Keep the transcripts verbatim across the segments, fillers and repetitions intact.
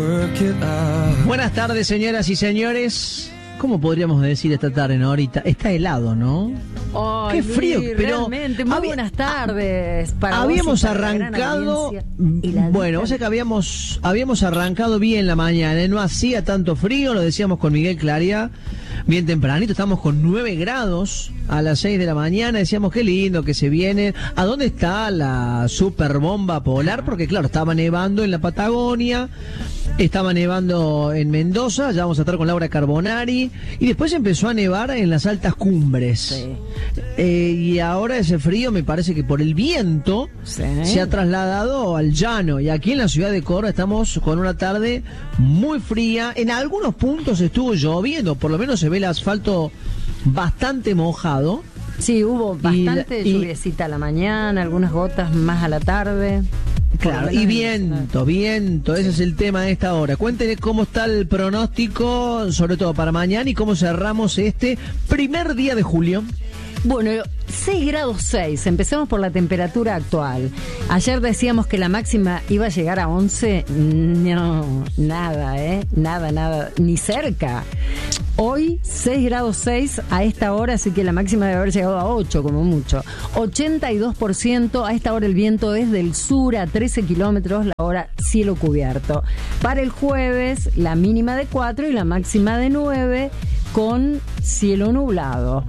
Buenas tardes, señoras y señores. ¿Cómo podríamos decir esta tarde, no? Ahorita está helado, ¿no? Ay, qué frío, Luis, pero realmente, muy había, buenas tardes para habíamos vos y para arrancado bueno, o sea que habíamos habíamos arrancado bien la mañana, ¿eh? No hacía tanto frío, lo decíamos con Miguel Claria bien tempranito, estamos con nueve grados a las seis de la mañana, decíamos qué lindo que se viene. ¿A dónde está la super bomba polar? Porque claro, estaba nevando en la Patagonia, estaba nevando en Mendoza, ya vamos a estar con Laura Carbonari, y después empezó a nevar en las altas cumbres. Sí. Eh, y ahora ese frío me parece que por el viento sí. se ha trasladado al llano, y aquí en la ciudad de Córdoba estamos con una tarde muy fría. En algunos puntos estuvo lloviendo, por lo menos se ve el asfalto bastante mojado. Sí, hubo bastante y, lluviecita y, a la mañana, algunas gotas más a la tarde. Claro, y viento, viento, ese es el tema de esta hora. Cuéntenle cómo está el pronóstico, sobre todo para mañana, y cómo cerramos este primer día de julio. Bueno, seis grados seis, empecemos por la temperatura actual. Ayer decíamos que la máxima iba a llegar a once, no, nada, ¿eh? Nada, nada, ni cerca. Hoy seis grados seis a esta hora, así que la máxima debe haber llegado a ocho como mucho. ochenta y dos por ciento, a esta hora el viento es del sur a trece kilómetros, la hora cielo cubierto. Para el jueves, la mínima de cuatro y la máxima de nueve con cielo nublado.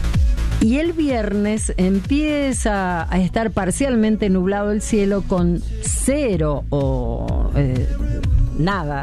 Y el viernes empieza a estar parcialmente nublado el cielo con cero o eh, nada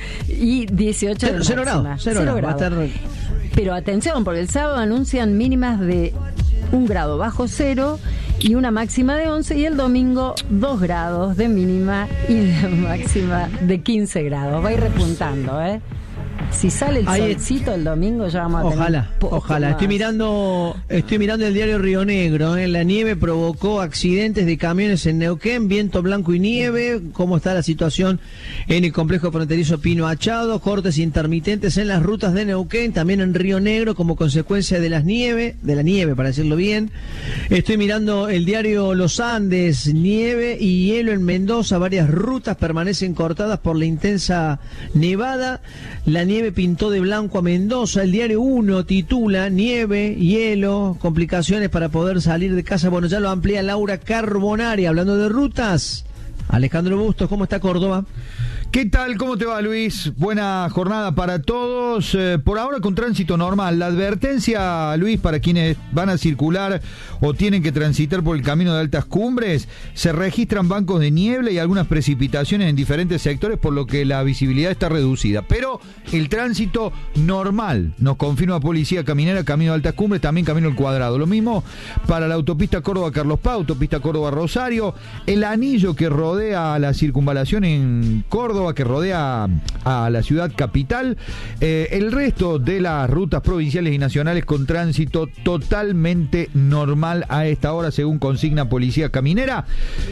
y dieciocho de cero grados, cero grados. Va a estar... Pero atención, porque el sábado anuncian mínimas de un grado bajo cero y una máxima de once, y el domingo dos grados de mínima y de máxima de quince grados. Va a ir repuntando, ¿eh? Si sale el Ahí solcito el domingo ya vamos a tener Ojalá, ojalá. Más. Estoy mirando, estoy mirando el diario Río Negro. ¿eh? La nieve provocó accidentes de camiones en Neuquén, viento blanco y nieve. ¿Cómo está la situación en el complejo fronterizo Pino Achado? Cortes intermitentes en las rutas de Neuquén, también en Río Negro como consecuencia de las nieve, de la nieve, para decirlo bien. Estoy mirando el diario Los Andes, nieve y hielo en Mendoza. Varias rutas permanecen cortadas por la intensa nevada. La nieve pintó de blanco a Mendoza. El diario Uno titula nieve, hielo, complicaciones para poder salir de casa. Bueno, ya lo amplía Laura Carbonari. Hablando de rutas, Alejandro Bustos, ¿cómo está Córdoba? ¿Qué tal? ¿Cómo te va, Luis? Buena jornada para todos. Eh, por ahora con tránsito normal. La advertencia, Luis, para quienes van a circular o tienen que transitar por el camino de altas cumbres, se registran bancos de niebla y algunas precipitaciones en diferentes sectores, por lo que la visibilidad está reducida. Pero el tránsito normal, nos confirma Policía Caminera, camino de altas cumbres, también camino al Cuadrado. Lo mismo para la autopista Córdoba-Carlos Paz, autopista Córdoba-Rosario, el anillo que rodea la circunvalación en Córdoba, que rodea a la ciudad capital, eh, el resto de las rutas provinciales y nacionales con tránsito totalmente normal a esta hora, según consigna Policía Caminera.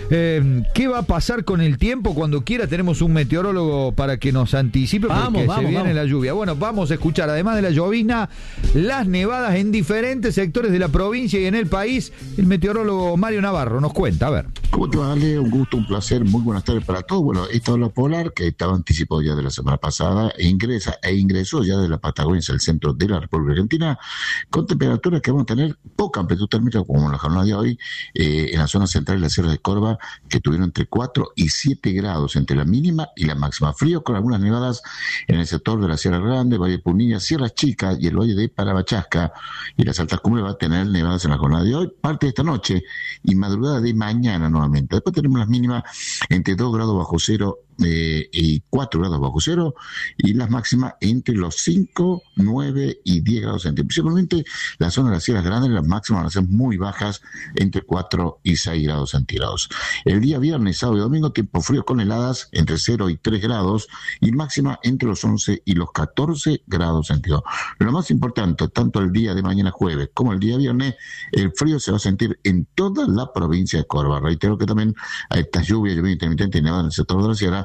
Eh, ¿Qué va a pasar con el tiempo? Cuando quiera tenemos un meteorólogo para que nos anticipe, porque vamos, vamos, se viene vamos. la lluvia. Bueno, vamos a escuchar, además de la llovizna, las nevadas en diferentes sectores de la provincia y en el país. El meteorólogo Mario Navarro nos cuenta, a ver. ¿Cómo te va, Ale? Un gusto, un placer, muy buenas tardes para todos. Bueno, esta ola polar, que estaba anticipado ya de la semana pasada, e ingresa e ingresó ya de la Patagonia al centro de la República Argentina, con temperaturas que vamos a tener poca amplitud térmica, como en la jornada de hoy, eh, en la zona central de la Sierra de Córdoba, que tuvieron entre cuatro y siete grados entre la mínima y la máxima. Frío con algunas nevadas en el sector de la Sierra Grande, Valle de Punilla, Sierra Chica y el Valle de Parabachasca, y las altas cumbres va a tener nevadas en la jornada de hoy, parte de esta noche y madrugada de mañana nuevamente. Después tenemos las mínimas entre dos grados bajo cero Eh, y cuatro grados bajo cero, y las máximas entre los cinco, nueve y diez grados centígrados. Principalmente la zona de las Sierras Grandes, las máximas van a ser muy bajas, entre cuatro y seis grados centígrados. El día viernes, sábado y domingo, tiempo frío con heladas entre cero y tres grados, y máxima entre los once y los catorce grados centígrados. Lo más importante, tanto el día de mañana jueves como el día viernes, el frío se va a sentir en toda la provincia de Córdoba. Reitero que también a estas lluvias, lluvia intermitente y nevada en el sector de la sierra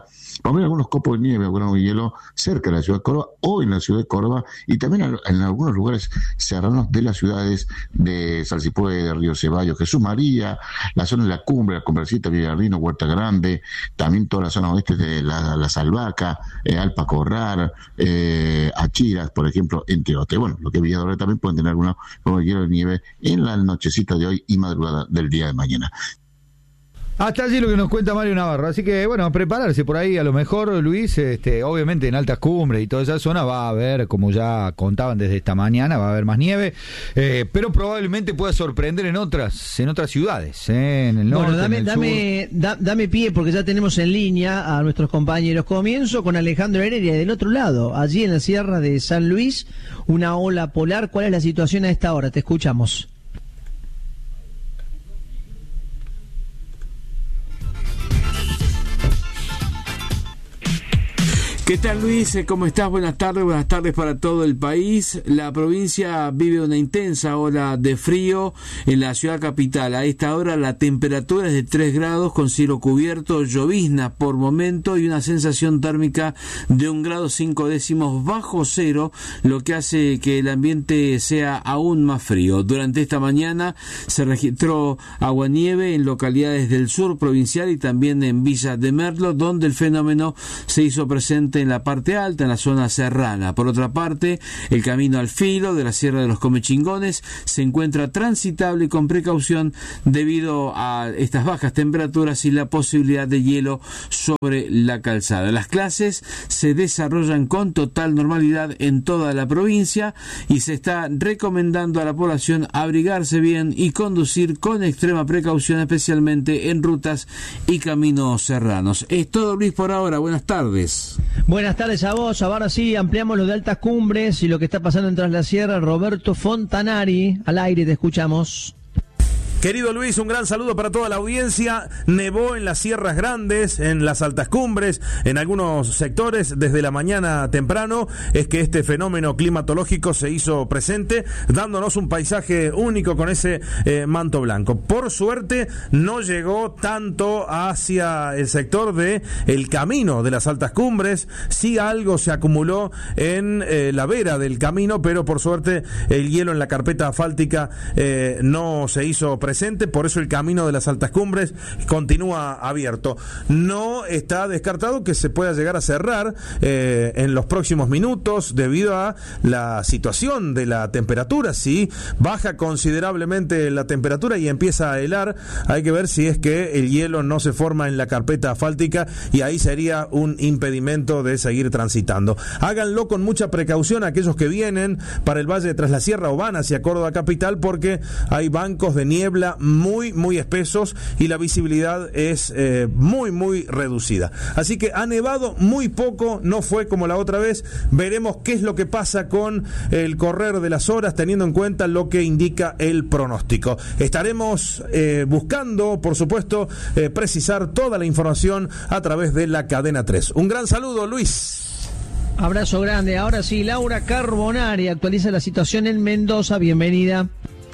vamos a ver algunos copos de nieve, algunos hielo cerca de la ciudad de Córdoba o en la ciudad de Córdoba y también en algunos lugares serranos de las ciudades de Salsipuede, Río Ceballos, Jesús María, la zona de la Cumbre, la Cumbrecita, Villarrino, Huerta Grande, también toda la zona oeste de la, la Salvaca, eh, Alpacorrar, eh, Achiras, por ejemplo, entre otros. Bueno, lo que es Villadolid también pueden tener algunos como hielo de nieve en la nochecita de hoy y madrugada del día de mañana. Hasta allí lo que nos cuenta Mario Navarro, así que bueno, prepararse por ahí, a lo mejor Luis, este, obviamente en altas cumbres y toda esa zona va a haber, como ya contaban desde esta mañana, va a haber más nieve, eh, pero probablemente pueda sorprender en otras en otras ciudades, eh, en el norte, bueno, dame, en el dame, da, dame pie porque ya tenemos en línea a nuestros compañeros. Comienzo con Alejandro Heredia del otro lado, allí en la sierra de San Luis, una ola polar. ¿Cuál es la situación a esta hora? Te escuchamos. ¿Qué tal, Luis? ¿Cómo estás? Buenas tardes, buenas tardes para todo el país. La provincia vive una intensa ola de frío en la ciudad capital. A esta hora la temperatura es de tres grados con cielo cubierto, llovizna por momento y una sensación térmica de un grado cinco décimos bajo cero, lo que hace que el ambiente sea aún más frío. Durante esta mañana se registró aguanieve en localidades del sur provincial y también en Villa de Merlo, donde el fenómeno se hizo presente en la parte alta, en la zona serrana. Por otra parte, el camino al filo de la Sierra de los Comechingones se encuentra transitable y con precaución debido a estas bajas temperaturas y la posibilidad de hielo sobre la calzada. Las clases se desarrollan con total normalidad en toda la provincia y se está recomendando a la población abrigarse bien y conducir con extrema precaución, especialmente en rutas y caminos serranos. Es todo, Luis, por ahora. Buenas tardes. Buenas tardes a vos. Ahora sí, ampliamos lo de altas cumbres y lo que está pasando en Tras la Sierra. Roberto Fontanari, al aire, te escuchamos. Querido Luis, un gran saludo para toda la audiencia. Nevó en las Sierras Grandes, en las altas cumbres, en algunos sectores desde la mañana temprano. Es que este fenómeno climatológico se hizo presente, dándonos un paisaje único con ese eh, manto blanco. Por suerte, no llegó tanto hacia el sector de el camino de las altas cumbres. Sí, algo se acumuló en eh, la vera del camino, pero por suerte el hielo en la carpeta asfáltica eh, no se hizo presente. Por eso el camino de las altas cumbres continúa abierto. No está descartado que se pueda llegar a cerrar eh, en los próximos minutos debido a la situación de la temperatura. Si baja considerablemente la temperatura y empieza a helar, hay que ver si es que el hielo no se forma en la carpeta asfáltica y ahí sería un impedimento de seguir transitando. Háganlo con mucha precaución aquellos que vienen para el Valle de Tras la Sierra o van hacia Córdoba capital, porque hay bancos de niebla muy muy espesos y la visibilidad es eh, muy muy reducida, así que ha nevado muy poco, no fue como la otra vez. Veremos qué es lo que pasa con el correr de las horas, teniendo en cuenta lo que indica el pronóstico. Estaremos eh, buscando, por supuesto, eh, precisar toda la información a través de la cadena tres. Un gran saludo, Luis. Abrazo grande. Ahora sí, Laura Carbonari actualiza la situación en Mendoza. Bienvenida.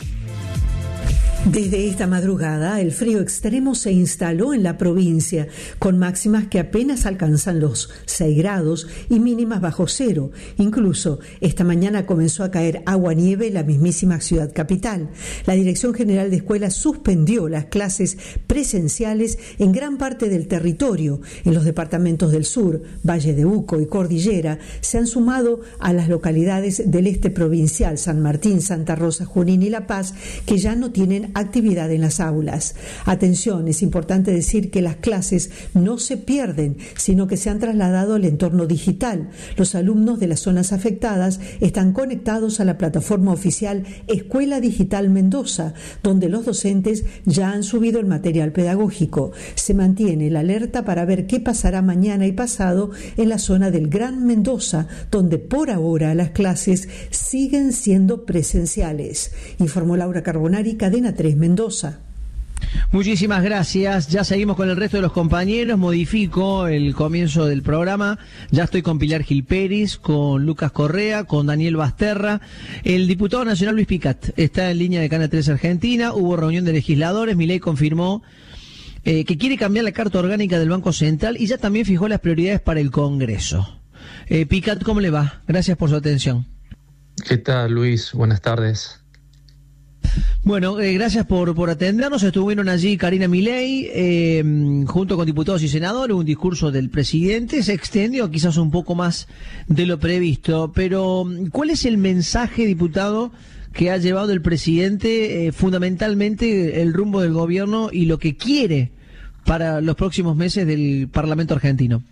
Desde esta madrugada, el frío extremo se instaló en la provincia, con máximas que apenas alcanzan los seis grados y mínimas bajo cero. Incluso, esta mañana comenzó a caer agua-nieve en la mismísima ciudad capital. La Dirección General de Escuelas suspendió las clases presenciales en gran parte del territorio. En los departamentos del sur, Valle de Uco y Cordillera, se han sumado a las localidades del este provincial, San Martín, Santa Rosa, Junín y La Paz, que ya no tienen actividad en las aulas. Atención, es importante decir que las clases no se pierden, sino que se han trasladado al entorno digital. Los alumnos de las zonas afectadas están conectados a la plataforma oficial Escuela Digital Mendoza, donde los docentes ya han subido el material pedagógico. Se mantiene la alerta para ver qué pasará mañana y pasado en la zona del Gran Mendoza, donde por ahora las clases siguen siendo presenciales. Informó Laura Carbonari, Cadena tres Mendoza. Muchísimas gracias. Ya seguimos con el resto de los compañeros. Modifico el comienzo del programa. Ya estoy con Pilar Gilperis, con Lucas Correa, con Daniel Basterra. El diputado nacional Luis Picat está en línea de Canal tres Argentina. Hubo reunión de legisladores. Milei confirmó eh, que quiere cambiar la carta orgánica del Banco Central y ya también fijó las prioridades para el Congreso. Eh, Picat, ¿cómo le va? Gracias por su atención. ¿Qué tal, Luis? Buenas tardes. Bueno, eh, gracias por, por atendernos. Estuvieron allí Karina Milei, eh, junto con diputados y senadores, un discurso del presidente. Se extendió quizás un poco más de lo previsto, pero ¿cuál es el mensaje, diputado, que ha llevado el presidente eh, fundamentalmente el rumbo del gobierno y lo que quiere para los próximos meses del Parlamento argentino?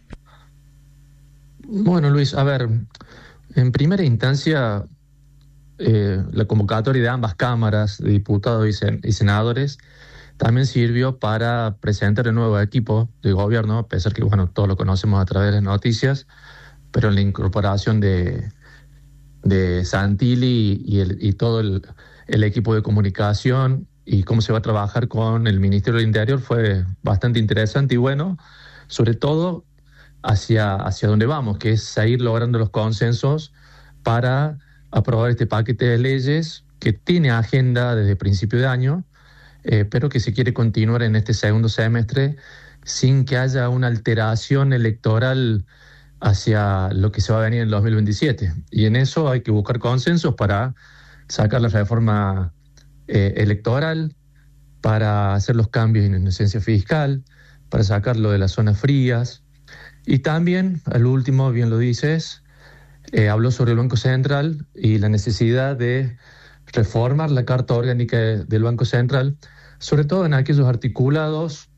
Bueno, Luis, a ver, en primera instancia, eh, la convocatoria de ambas cámaras de diputados y, sen- y senadores también sirvió para presentar el nuevo equipo de gobierno, a pesar que, bueno, todos lo conocemos a través de las noticias, pero la incorporación de, de Santilli y, el, y todo el, el equipo de comunicación y cómo se va a trabajar con el Ministerio del Interior fue bastante interesante y bueno, sobre todo hacia, hacia dónde vamos, que es seguir logrando los consensos para aprobar este paquete de leyes que tiene agenda desde principio de año, eh, pero que se quiere continuar en este segundo semestre sin que haya una alteración electoral hacia lo que se va a venir en el dos mil veintisiete. Y en eso hay que buscar consensos para sacar la reforma eh, electoral, para hacer los cambios en inocencia fiscal, para sacarlo de las zonas frías. Y también, al último, bien lo dices, eh, habló sobre el Banco Central y la necesidad de reformar la Carta Orgánica del Banco Central, sobre todo en aquellos articulados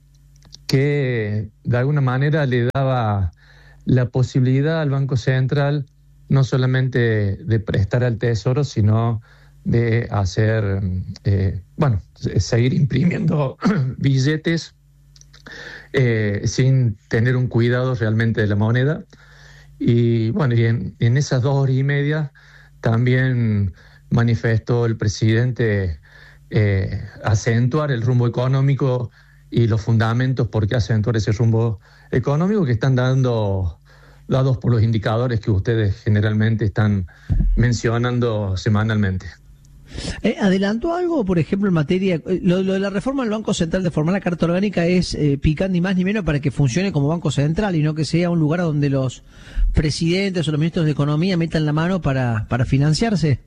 que de alguna manera le daba la posibilidad al Banco Central no solamente de prestar al Tesoro, sino de hacer, eh, bueno, seguir imprimiendo billetes eh, sin tener un cuidado realmente de la moneda. Y bueno, y en, en esas dos horas y media también manifestó el presidente eh, acentuar el rumbo económico y los fundamentos por qué acentuar ese rumbo económico que están dando dados por los indicadores que ustedes generalmente están mencionando semanalmente. Eh, ¿Adelantó algo, por ejemplo, en materia... Lo, lo de la reforma del Banco Central de formar la Carta Orgánica es eh, picar ni más ni menos para que funcione como Banco Central y no que sea un lugar donde los presidentes o los ministros de Economía metan la mano para, para financiarse?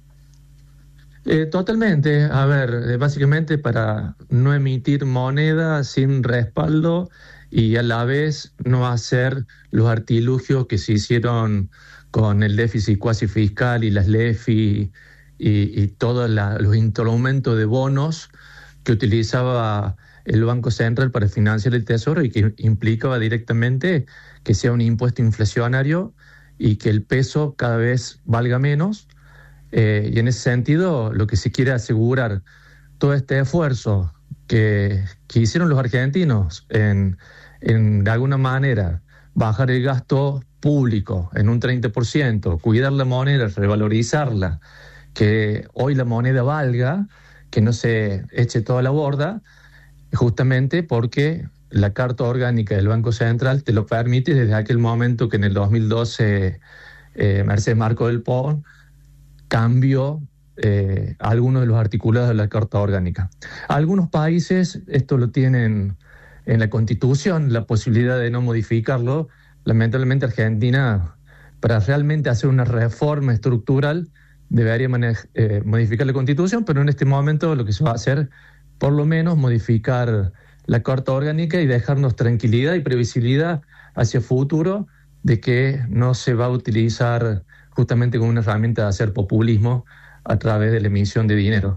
Eh, totalmente. A ver, eh, básicamente para no emitir moneda sin respaldo y a la vez no hacer los artilugios que se hicieron con el déficit cuasi fiscal y las L E F I y, y todos la, los instrumentos de bonos que utilizaba el Banco Central para financiar el Tesoro y que implicaba directamente que sea un impuesto inflacionario y que el peso cada vez valga menos. Eh, y en ese sentido, lo que se quiere asegurar, todo este esfuerzo que, que hicieron los argentinos en, en, de alguna manera, bajar el gasto público en un treinta por ciento, cuidar la moneda, revalorizarla, que hoy la moneda valga, que no se eche toda la borda, justamente porque la Carta Orgánica del Banco Central te lo permite desde aquel momento que en el dos mil doce eh, Mercedes Marco del Po cambió eh, algunos de los articulados de la Carta Orgánica. Algunos países esto lo tienen en la Constitución, la posibilidad de no modificarlo. Lamentablemente Argentina, para realmente hacer una reforma estructural, debería manej- eh, modificar la Constitución, pero en este momento lo que se va a hacer, por lo menos, modificar la Carta Orgánica y dejarnos tranquilidad y previsibilidad hacia el futuro de que no se va a utilizar justamente como una herramienta de hacer populismo a través de la emisión de dinero.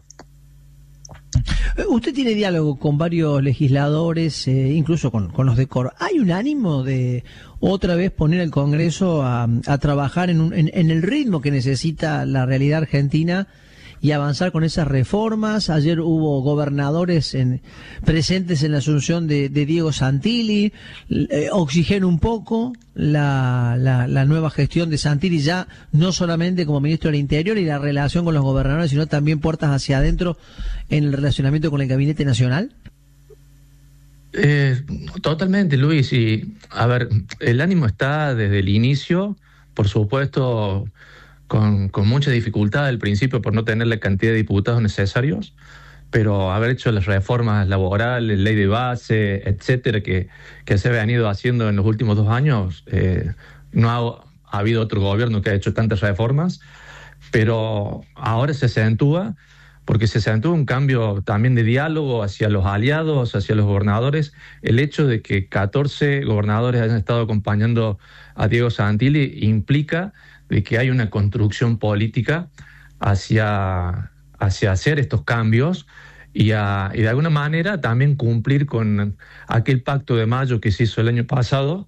Usted tiene diálogo con varios legisladores, eh, incluso con, con los de Coro. ¿Hay un ánimo de otra vez poner al Congreso a, a trabajar en, un, en, en el ritmo que necesita la realidad argentina y avanzar con esas reformas? Ayer hubo gobernadores en, presentes en la asunción de, de Diego Santilli. Eh, oxigena un poco la, la, la nueva gestión de Santilli, ya no solamente como ministro del Interior y la relación con los gobernadores, sino también puertas hacia adentro en el relacionamiento con el Gabinete Nacional. Eh, totalmente, Luis. Y a ver, el ánimo está desde el inicio, por supuesto, con, con mucha dificultad al principio por no tener la cantidad de diputados necesarios, pero haber hecho las reformas laborales, ley de base, etcétera, que, que se ha venido haciendo en los últimos dos años, eh, no ha, ha habido otro gobierno que ha hecho tantas reformas, pero ahora se acentúa, porque se acentúa un cambio también de diálogo hacia los aliados, hacia los gobernadores. El hecho de que catorce gobernadores hayan estado acompañando a Diego Santilli implica de que hay una construcción política hacia, hacia hacer estos cambios y, a, y de alguna manera también cumplir con aquel pacto de mayo que se hizo el año pasado.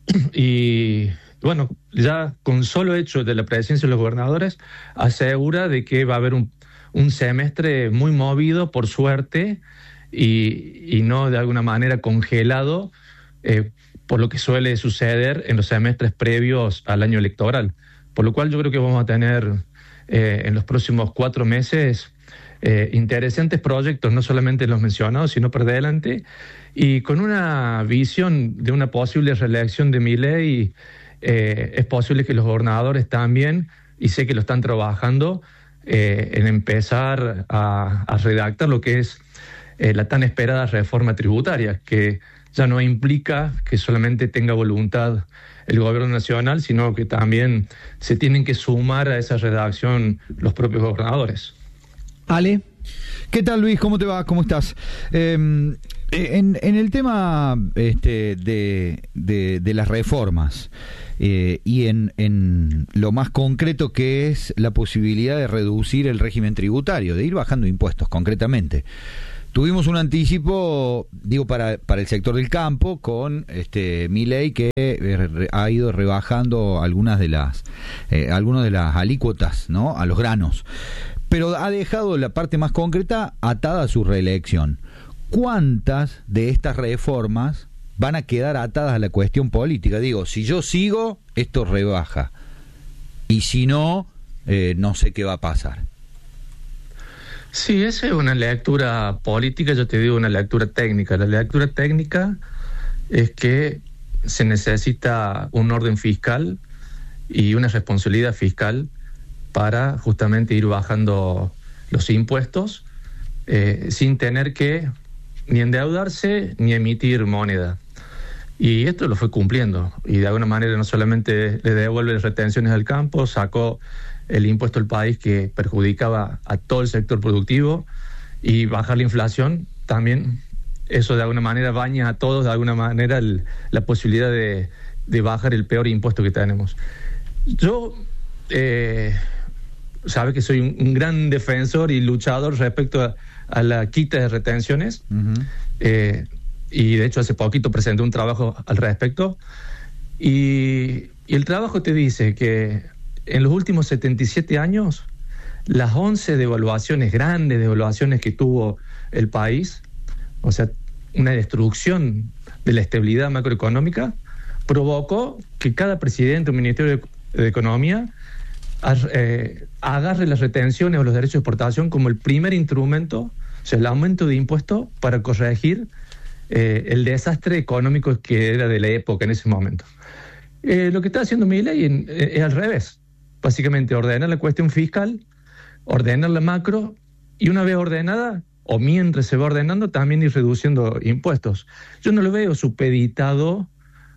Y bueno, ya con solo hecho de la presencia de los gobernadores asegura de que va a haber un, un semestre muy movido, por suerte, y, y no de alguna manera congelado eh, por lo que suele suceder en los semestres previos al año electoral. Por lo cual yo creo que vamos a tener eh, en los próximos cuatro meses eh, interesantes proyectos, no solamente los mencionados, sino por delante, y con una visión de una posible reelección de Milei. Eh, es posible que los gobernadores también, y sé que lo están trabajando, eh, en empezar a, a redactar lo que es eh, la tan esperada reforma tributaria, que ya no implica que solamente tenga voluntad el gobierno nacional, sino que también se tienen que sumar a esa redacción los propios gobernadores. Ale. ¿Qué tal, Luis? ¿Cómo te va? ¿Cómo estás? Eh, en, en el tema este, de, de, de las reformas eh, y en, en lo más concreto que es la posibilidad de reducir el régimen tributario, de ir bajando impuestos concretamente. Tuvimos un anticipo, digo, para, para el sector del campo, con este Milei, que eh, ha ido rebajando algunas de las eh, algunas de las alícuotas, ¿no?, a los granos, pero ha dejado la parte más concreta atada a su reelección. ¿Cuántas de estas reformas van a quedar atadas a la cuestión política? Digo, si yo sigo, esto rebaja, y si no, eh, no sé qué va a pasar. Sí, esa es una lectura política, yo te digo una lectura técnica. La lectura técnica es que se necesita un orden fiscal y una responsabilidad fiscal para justamente ir bajando los impuestos eh, sin tener que ni endeudarse ni emitir moneda. Y esto lo fue cumpliendo, y de alguna manera no solamente le devuelve las retenciones al campo, sacó el impuesto al país que perjudicaba a todo el sector productivo, y bajar la inflación también, eso de alguna manera baña a todos, de alguna manera el, la posibilidad de, de bajar el peor impuesto que tenemos. Yo eh, sabe que soy un, un gran defensor y luchador respecto a, a la quita de retenciones, uh-huh. eh, y de hecho hace poquito presenté un trabajo al respecto, y, y el trabajo te dice que en los últimos setenta y siete años, las once devaluaciones, grandes devaluaciones que tuvo el país, o sea, una destrucción de la estabilidad macroeconómica, provocó que cada presidente o ministerio de, de Economía eh, agarre las retenciones o los derechos de exportación como el primer instrumento, o sea, el aumento de impuestos para corregir eh, el desastre económico que era de la época en ese momento. Eh, lo que está haciendo Milei es, es al revés. Básicamente ordenar la cuestión fiscal, ordenar la macro, y una vez ordenada, o mientras se va ordenando, también ir reduciendo impuestos. Yo no lo veo supeditado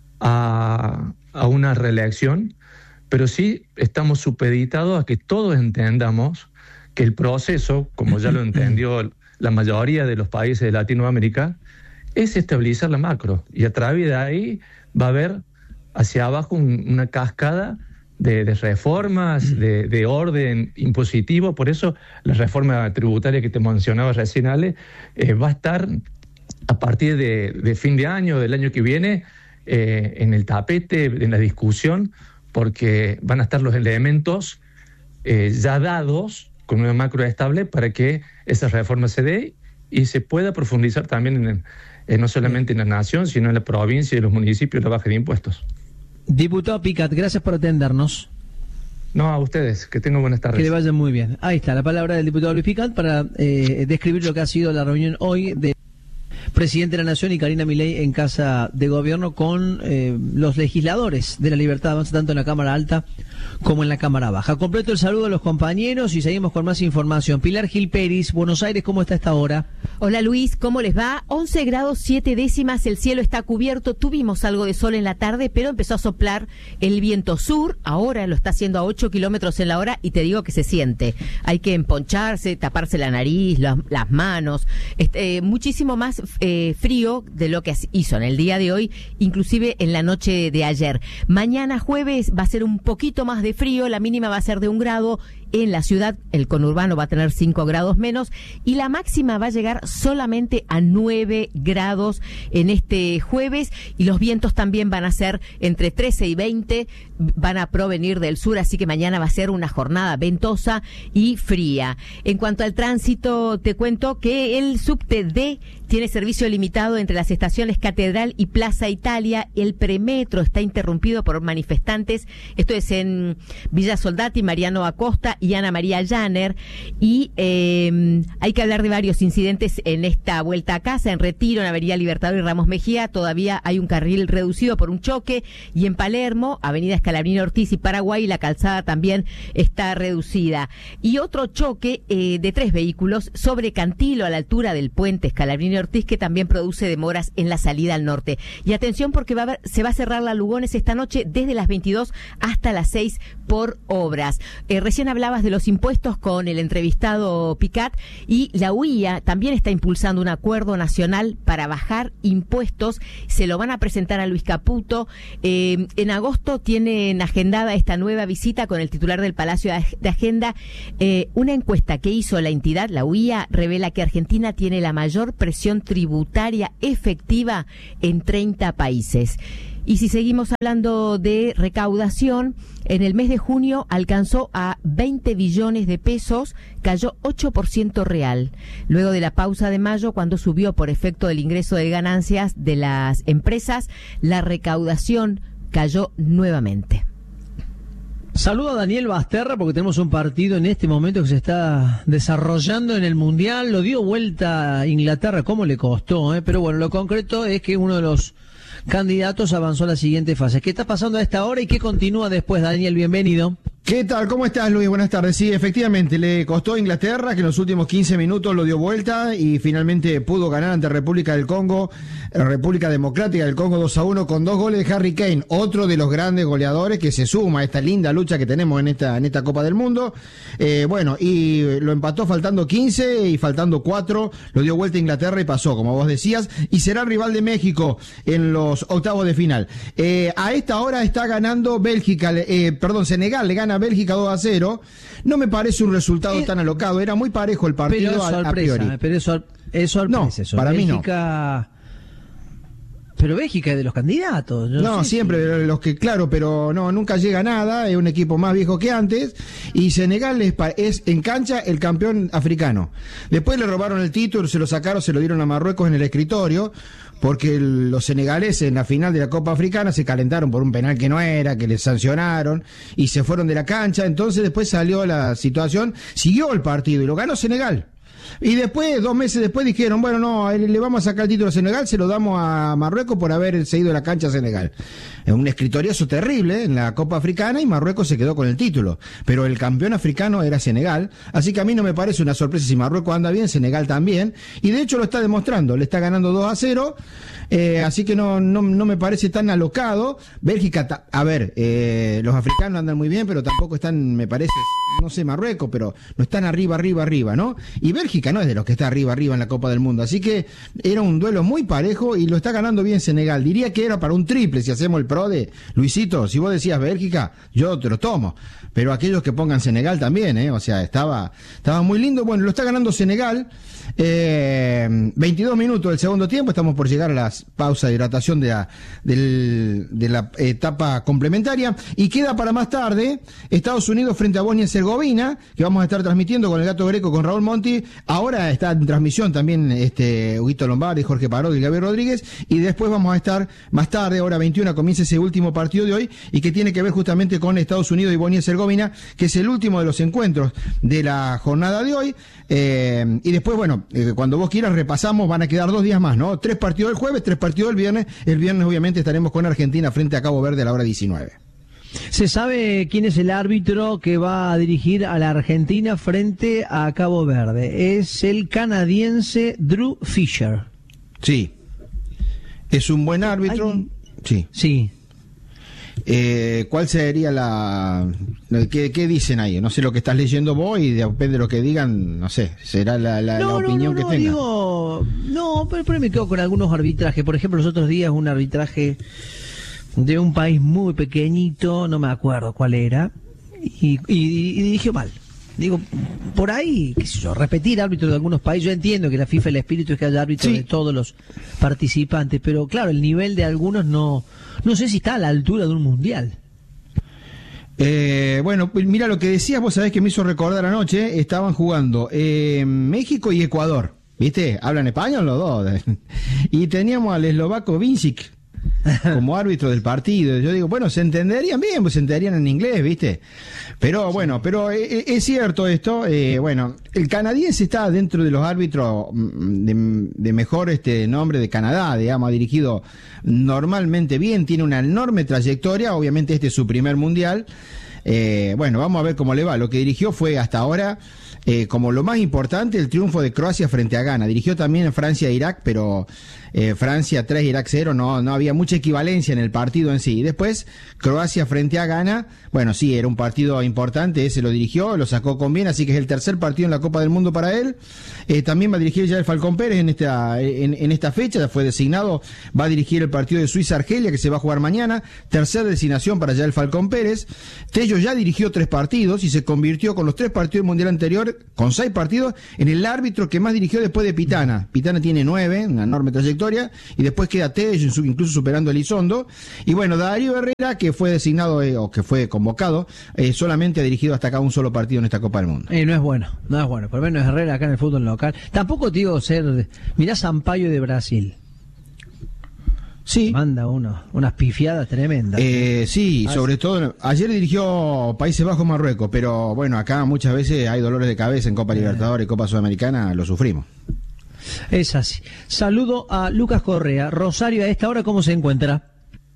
a, a una reelección, pero sí estamos supeditados a que todos entendamos que el proceso, como ya lo entendió la mayoría de los países de Latinoamérica, es estabilizar la macro, y a través de ahí va a haber hacia abajo un, una cascada De, de reformas, de, de orden impositivo. Por eso la reforma tributaria que te mencionaba recién, Ale, eh, va a estar a partir de, de fin de año, del año que viene, eh, en el tapete, en la discusión, porque van a estar los elementos eh, ya dados con una macro estable para que esa reforma se dé y se pueda profundizar también en, en, no solamente en la nación, sino en la provincia y los municipios, la baja de impuestos. Diputado Picat, gracias por atendernos. No, a ustedes, que tengan buenas tardes. Que le vayan muy bien. Ahí está la palabra del diputado Luis Picat para eh, describir lo que ha sido la reunión hoy de... presidente de la Nación y Karina Milei en casa de gobierno con eh, los legisladores de la Libertad Avanza, tanto en la Cámara Alta como en la Cámara Baja. Completo el saludo a los compañeros y seguimos con más información. Pilar Gil Peris, Buenos Aires, ¿cómo está esta hora? Hola Luis, ¿cómo les va? once grados siete décimas, el cielo está cubierto, tuvimos algo de sol en la tarde, pero empezó a soplar el viento sur, ahora lo está haciendo a ocho kilómetros en la hora y te digo que se siente. Hay que emponcharse, taparse la nariz, la, las manos, este, eh, muchísimo más eh, frío de lo que hizo en el día de hoy, inclusive en la noche de ayer. Mañana jueves va a ser un poquito más de frío, la mínima va a ser de un grado. En la ciudad, el conurbano va a tener cinco grados menos y la máxima va a llegar solamente a nueve grados en este jueves y los vientos también van a ser entre trece y veinte, van a provenir del sur, así que mañana va a ser una jornada ventosa y fría. En cuanto al tránsito, te cuento que el subte D tiene servicio limitado entre las estaciones Catedral y Plaza Italia. El premetro está interrumpido por manifestantes. Esto es en Villa Soldati, Mariano Acosta y Ana María Llaner. Y eh, hay que hablar de varios incidentes en esta vuelta a casa. En Retiro, en Avenida Libertador y Ramos Mejía, todavía hay un carril reducido por un choque. Y en Palermo, Avenida Escalabrini Ortiz y Paraguay, la calzada también está reducida. Y otro choque eh, de tres vehículos sobre Cantilo, a la altura del puente Escalabrini Ortiz, que también produce demoras en la salida al norte. Y atención porque va a haber, se va a cerrar la Lugones esta noche desde las veintidós hasta las seis por obras. Eh, recién hablabas de los impuestos con el entrevistado Picat y la U I A también está impulsando un acuerdo nacional para bajar impuestos. Se lo van a presentar a Luis Caputo. Eh, en agosto tienen agendada esta nueva visita con el titular del Palacio de Agenda. Eh, una encuesta que hizo la entidad, la U I A, revela que Argentina tiene la mayor presión tributaria efectiva en treinta países. Y si seguimos hablando de recaudación, en el mes de junio alcanzó a veinte billones de pesos, cayó ocho por ciento real. Luego de la pausa de mayo, cuando subió por efecto del ingreso de ganancias de las empresas, la recaudación cayó nuevamente. Saludo a Daniel Basterra porque tenemos un partido en este momento que se está desarrollando en el Mundial. Lo dio vuelta a Inglaterra, cómo le costó, ¿eh? Pero bueno, lo concreto es que uno de los candidatos avanzó a la siguiente fase. ¿Qué está pasando a esta hora y qué continúa después, Daniel? Bienvenido. ¿Qué tal? ¿Cómo estás, Luis? Buenas tardes. Sí, efectivamente, le costó a Inglaterra, que en los últimos quince minutos lo dio vuelta y finalmente pudo ganar ante República del Congo, República Democrática del Congo dos a uno con dos goles de Harry Kane, otro de los grandes goleadores que se suma a esta linda lucha que tenemos en esta en esta Copa del Mundo. Eh, bueno, y lo empató faltando quince y faltando cuatro, lo dio vuelta a Inglaterra y pasó, como vos decías, y será rival de México en los octavos de final. Eh, a esta hora está ganando Bélgica, eh, perdón, Senegal le gana a Bélgica dos a cero. No me parece un resultado eh, tan alocado, era muy parejo el partido pero es sorpresa, a priori. Pero es, sor es sorpresa. No, eso. para Bélgica... mí no. Pero Bélgica es de los candidatos. No, no siempre, si... los que, claro, pero no, nunca llega a nada, es un equipo más viejo que antes, y Senegal es, es en cancha el campeón africano. Después le robaron el título, se lo sacaron, se lo dieron a Marruecos en el escritorio, porque el, los senegaleses en la final de la Copa Africana se calentaron por un penal que no era, que les sancionaron, y se fueron de la cancha, entonces después salió la situación, siguió el partido, y lo ganó Senegal. Y después, dos meses después dijeron, bueno, no, le vamos a sacar el título a Senegal, se lo damos a Marruecos por haber seguido la cancha a Senegal. Es un escritoriazo terrible en la Copa Africana y Marruecos se quedó con el título. Pero el campeón africano era Senegal, así que a mí no me parece una sorpresa si Marruecos anda bien, Senegal también. Y de hecho lo está demostrando, le está ganando dos a cero, eh, así que no, no, no me parece tan alocado. Bélgica, a ver, eh, los africanos andan muy bien, pero tampoco están, me parece, no sé, Marruecos, pero no están arriba, arriba, arriba, ¿no? Y Bélgica no es de los que está arriba, arriba en la Copa del Mundo, así que era un duelo muy parejo y lo está ganando bien Senegal. Diría que era para un triple si hacemos el pro de Luisito. Si vos decías Bélgica, yo te lo tomo, pero aquellos que pongan Senegal también, ¿eh? O sea, estaba, estaba muy lindo. Bueno, lo está ganando Senegal. Eh, veintidós minutos del segundo tiempo, estamos por llegar a la pausa de hidratación de la, del, de la etapa complementaria y queda para más tarde Estados Unidos frente a Bosnia y Herzegovina, que vamos a estar transmitiendo con el Gato Greco, con Raúl Monti Ahora está en transmisión también este Huguito Lombardi, Jorge Parodi y Gabriel Rodríguez, y después vamos a estar más tarde, hora veintiuna, comienza ese último partido de hoy, y que tiene que ver justamente con Estados Unidos y Bosnia y Herzegovina, que es el último de los encuentros de la jornada de hoy. Eh, y después, bueno, eh, cuando vos quieras repasamos, van a quedar dos días más, ¿no? Tres partidos el jueves, tres partidos el viernes. El viernes obviamente estaremos con Argentina frente a Cabo Verde a la hora diecinueve. ¿Se sabe quién es el árbitro que va a dirigir a la Argentina frente a Cabo Verde? Es el canadiense Drew Fisher. Sí. ¿Es un buen árbitro? Ay, sí. Sí. Eh, ¿Cuál sería la... ¿qué, ¿Qué dicen ahí? No sé lo que estás leyendo vos y depende de lo que digan, no sé, será la, la, no, la opinión no, no, que tenga. Digo, no, pero, pero me quedo con algunos arbitrajes. Por ejemplo, los otros días un arbitraje de un país muy pequeñito, no me acuerdo cuál era, y, y, y dirigió mal. Digo, por ahí, qué sé yo, repetir árbitros de algunos países. Yo entiendo que la FIFA, el espíritu es que haya árbitros sí. de todos los participantes, pero claro, el nivel de algunos no, no sé si está a la altura de un mundial. Eh, bueno, mira lo que decías, vos sabés que me hizo recordar anoche, estaban jugando eh, México y Ecuador, ¿viste? Hablan español los dos. Y teníamos al eslovaco Vincic como árbitro del partido. Yo digo, bueno, se entenderían bien, pues se entenderían en inglés, ¿viste? Pero bueno, pero es, es cierto esto. Eh, bueno, el canadiense está dentro de los árbitros de, de mejor este nombre de Canadá, digamos, ha dirigido normalmente bien, tiene una enorme trayectoria, obviamente este es su primer mundial. Eh, bueno, vamos a ver cómo le va. Lo que dirigió fue hasta ahora, eh, como lo más importante, el triunfo de Croacia frente a Ghana. Dirigió también en Francia e Irak, pero eh, Francia tres, Irak cero, no, no había mucha equivalencia en el partido en sí. Y después, Croacia frente a Ghana, bueno, sí, era un partido importante, ese lo dirigió, lo sacó con bien, así que es el tercer partido en la Copa del Mundo para él. Eh, también va a dirigir ya el Falcón Pérez en esta, en, en esta fecha, ya fue designado, va a dirigir el partido de Suiza-Argelia, que se va a jugar mañana, tercera designación para ya el Falcón Pérez. Tello ya dirigió tres partidos y se convirtió con los tres partidos del Mundial anterior, con seis partidos, en el árbitro que más dirigió después de Pitana. Pitana tiene nueve, una enorme trayectoria, y después queda Tello, incluso superando a Elizondo. Y bueno, Darío Herrera, que fue designado, eh, o que fue convocado, eh, solamente ha dirigido hasta acá un solo partido en esta Copa del Mundo. Eh, no es bueno, no es bueno, por lo menos Herrera acá en el fútbol local. Tampoco te digo ser, mirá Sampaio de Brasil. Sí. Manda uno, unas pifiadas tremendas. Eh, sí, ah, sobre sí. todo, ayer dirigió Países Bajos, Marruecos, pero bueno, acá muchas veces hay dolores de cabeza en Copa eh. Libertadores y Copa Sudamericana, lo sufrimos. Es así. Saludo a Lucas Correa. Rosario, a esta hora, ¿cómo se encuentra?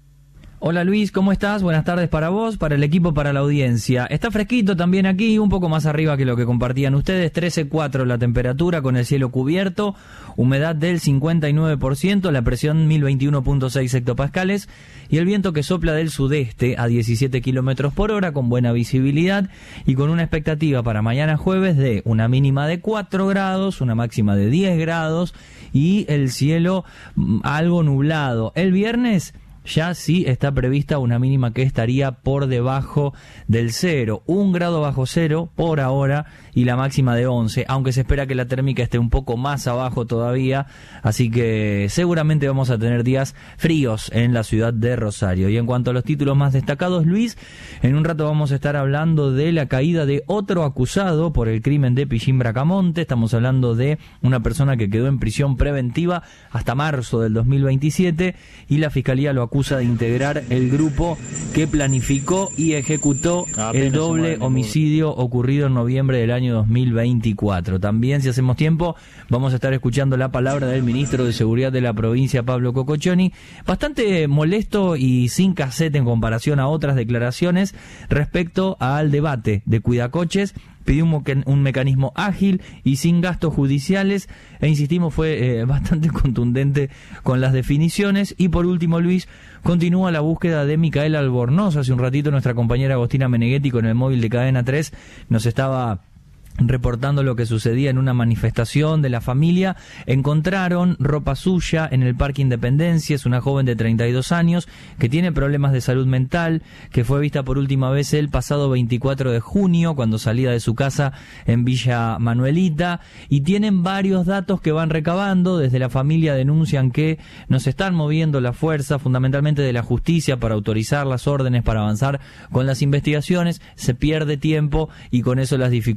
Hola Luis, ¿cómo estás? Buenas tardes para vos, para el equipo, para la audiencia. Está fresquito también aquí, un poco más arriba que lo que compartían ustedes, trece coma cuatro la temperatura con el cielo cubierto, humedad del cincuenta y nueve por ciento, la presión mil veintiuno punto seis hectopascales y el viento que sopla del sudeste a diecisiete kilómetros por hora con buena visibilidad y con una expectativa para mañana jueves de una mínima de cuatro grados, una máxima de diez grados y el cielo algo nublado. El viernes ya sí está prevista una mínima que estaría por debajo del cero, un grado bajo cero por ahora y la máxima de once, aunque se espera que la térmica esté un poco más abajo todavía, así que seguramente vamos a tener días fríos en la ciudad de Rosario. Y en cuanto a los títulos más destacados, Luis, en un rato vamos a estar hablando de la caída de otro acusado por el crimen de Pichín Bracamonte. Estamos hablando de una persona que quedó en prisión preventiva hasta marzo del dos mil veintisiete y la Fiscalía lo acusa de integrar el grupo que planificó y ejecutó el doble homicidio ocurrido en noviembre del año dos mil veinticuatro. También, si hacemos tiempo, vamos a estar escuchando la palabra del ministro de Seguridad de la provincia, Pablo Cococcioni, bastante molesto y sin cassette en comparación a otras declaraciones respecto al debate de Cuidacoches. Pidió un, un mecanismo ágil y sin gastos judiciales e insistimos fue eh, bastante contundente con las definiciones. Y por último, Luis, continúa la búsqueda de Micaela Albornoz. Hace un ratito nuestra compañera Agostina Meneghetti con el móvil de Cadena tres nos estaba reportando lo que sucedía en una manifestación de la familia. Encontraron ropa suya en el Parque Independencia. Es una joven de treinta y dos años que tiene problemas de salud mental, que fue vista por última vez el pasado veinticuatro de junio cuando salía de su casa en Villa Manuelita, y tienen varios datos que van recabando. Desde la familia denuncian que nos están moviendo la fuerza fundamentalmente de la justicia para autorizar las órdenes para avanzar con las investigaciones. Se pierde tiempo y con eso las dificultades que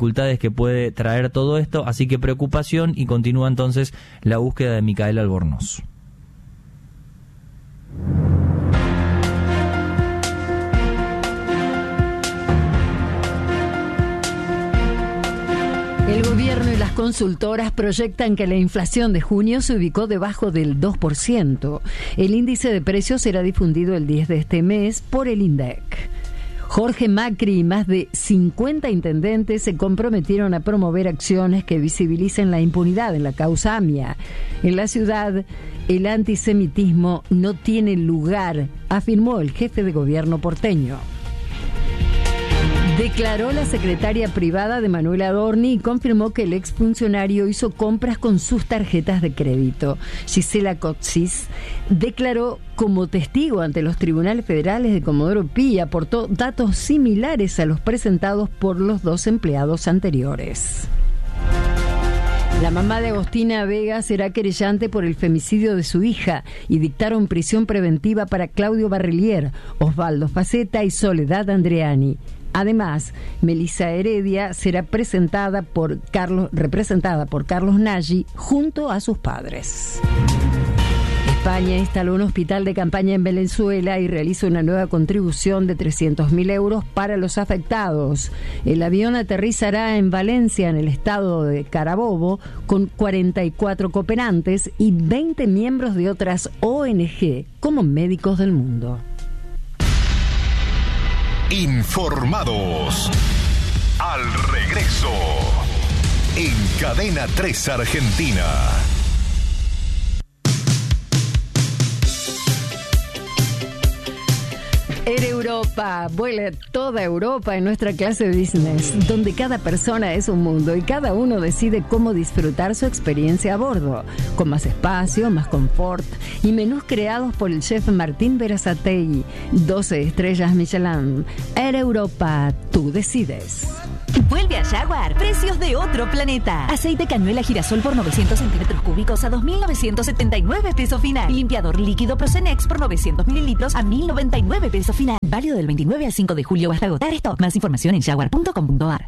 que puede traer todo esto, así que preocupación y continúa entonces la búsqueda de Micaela Albornoz. El gobierno y las consultoras proyectan que la inflación de junio se ubicó debajo del dos por ciento. El índice de precios será difundido el diez de este mes por el INDEC. Jorge Macri y más de cincuenta intendentes se comprometieron a promover acciones que visibilicen la impunidad en la causa AMIA. En la ciudad, el antisemitismo no tiene lugar, afirmó el jefe de gobierno porteño. Declaró la secretaria privada de Manuel Adorni y confirmó que el exfuncionario hizo compras con sus tarjetas de crédito. Gisela Cotzis declaró como testigo ante los tribunales federales de Comodoro Pi y aportó datos similares a los presentados por los dos empleados anteriores. La mamá de Agostina Vega será querellante por el femicidio de su hija y dictaron prisión preventiva para Claudio Barrelier, Osvaldo Faceta y Soledad Andreani. Además, Melissa Heredia será presentada por Carlos, representada por Carlos Nagy junto a sus padres. España instaló un hospital de campaña en Venezuela y realiza una nueva contribución de trescientos mil euros para los afectados. El avión aterrizará en Valencia, en el estado de Carabobo, con cuarenta y cuatro cooperantes y veinte miembros de otras O N G, como Médicos del Mundo. Informados. Al regreso. En Cadena tres Argentina. Air Europa, vuela toda Europa en nuestra clase de business, donde cada persona es un mundo y cada uno decide cómo disfrutar su experiencia a bordo, con más espacio, más confort y menús creados por el chef Martín Berazategui, doce estrellas Michelin. Air Europa, tú decides. Vuelve a Jaguar, precios de otro planeta. Aceite cañuela girasol por novecientos centímetros cúbicos a dos mil novecientos setenta y nueve pesos final. Limpiador líquido Procenex por novecientos mililitros a mil noventa y nueve pesos final. Válido del veintinueve al cinco de julio hasta agotar stock. Más información en jaguar punto com punto a r.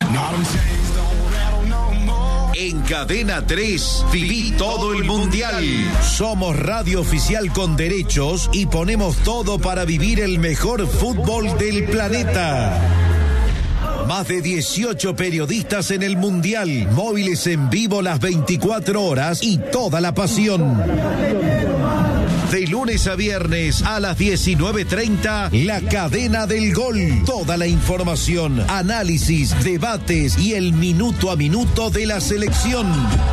En Cadena tres, viví todo el Mundial. Somos radio oficial con derechos y ponemos todo para vivir el mejor fútbol del planeta. Más de dieciocho periodistas en el Mundial, móviles en vivo las veinticuatro horas y toda la pasión. De lunes a viernes a las diecinueve treinta, La Cadena del Gol. Toda la información, análisis, debates y el minuto a minuto de la selección.